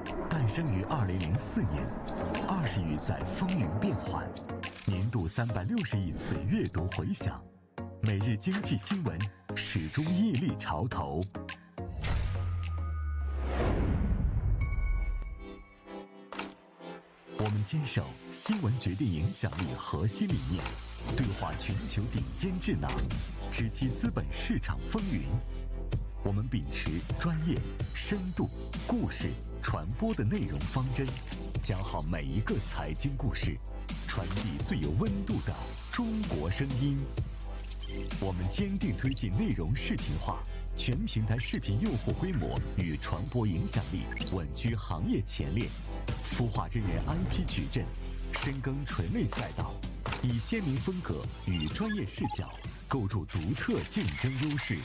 诞生于2004年，20余载风云变幻，年度360亿次阅读回响，每日经济新闻始终屹立潮头。我们坚守新闻决定影响力核心理念，对话全球顶尖智囊，直击资本市场风云。我们秉持专业、深度、故事、传播的内容方针，讲好每一个财经故事，传递最有温度的中国声音。我们坚定推进内容视频化，全平台视频用户规模与传播影响力稳居行业前列，孵化真人 IP 矩阵，深耕垂类赛道，以鲜明风格与专业视角构筑独特竞争优势。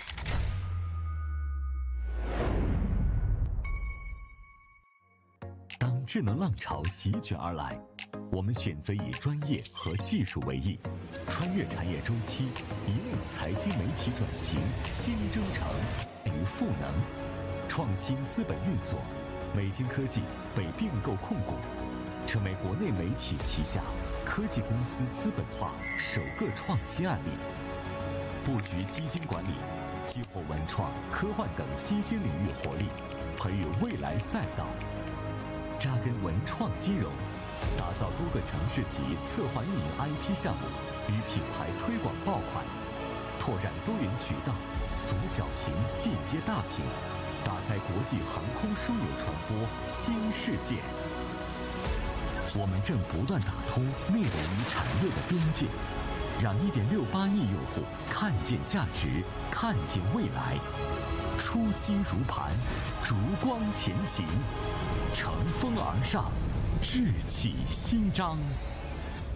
当智能浪潮席卷而来，我们选择以专业和技术为翼，穿越产业周期，引领财经媒体转型新征程与赋能，创新资本运作。美金科技被并购控股，成为国内媒体旗下科技公司资本化首个创新案例。布局基金管理，激活文创、科幻等新兴领域活力，培育未来赛道。扎根文创金融，打造多个城市级策划运营 IP 项目与品牌推广爆款，拓展多元渠道，从小屏进阶大屏，打开国际航空枢纽传播新世界。我们正不断打通内容与产业的边界，让1.68亿用户看见价值，看见未来。初心如磐，烛光前行，乘风而上，志气新章。